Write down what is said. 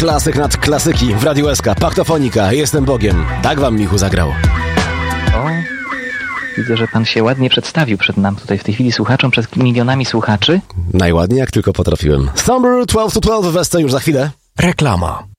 Klasyk nad klasyki w Radiu SK. Paktofonika. Jestem Bogiem. Tak wam Michu zagrał. O, widzę, że pan się ładnie przedstawił przed nam tutaj w tej chwili słuchaczom, przed milionami słuchaczy. Najładniej jak tylko potrafiłem. Summer 12 to 12 w Wesce już za chwilę. Reklama.